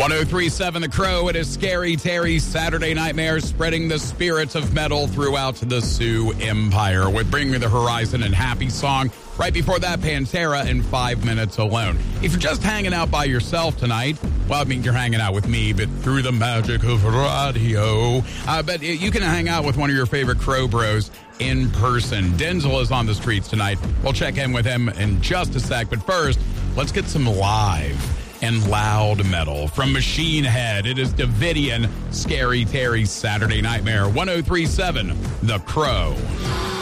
1037 The Crow. It is Scary Terry's Saturday Nightmare, spreading the spirits of metal throughout the Sioux Empire with Bring Me the Horizon and Happy Song. Right before that, Pantera and 5 Minutes Alone. If you're just hanging out by yourself tonight, well, I mean, you're hanging out with me, but through the magic of radio. But you can hang out with one of your favorite Crow Bros in person. Denzel is on the streets tonight. We'll check in with him in just a sec. But first, let's get some live and loud metal from Machine Head. It is Davidian, Scary Terry's Saturday Nightmare. 1037 The Crow.